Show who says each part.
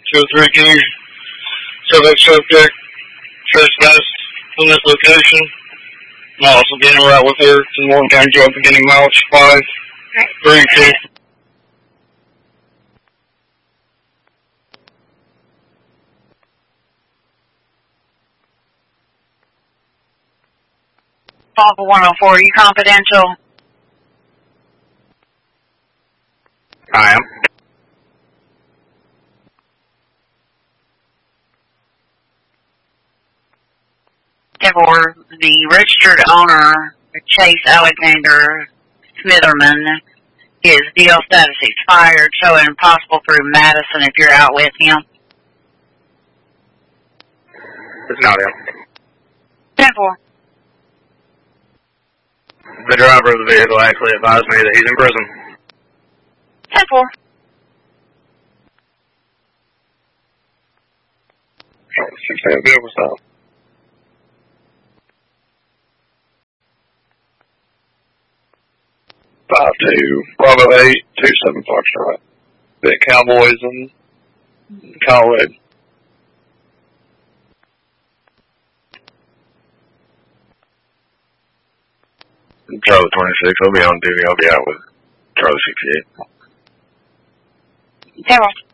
Speaker 1: 203, can you show that subject trespass from this location? I'm also getting right with her to Morgan County Drug beginning mileage 532.
Speaker 2: Volvo 104, are you confidential?
Speaker 1: I am.
Speaker 2: For the registered owner, Chase Alexander Smitherman, his deal status expired, showing impossible through Madison if you're out with him.
Speaker 1: It's not him.
Speaker 2: 10-4.
Speaker 1: The driver of the vehicle actually advised me that he's in prison.
Speaker 2: 10-4.
Speaker 1: 16 vehicle stop. 52, Bravo 8, 27 Foxtrot. Big Cowboys in Colorado. Charlie 26, I'll be on duty. I'll be out with Charlie 68.
Speaker 2: 10-4.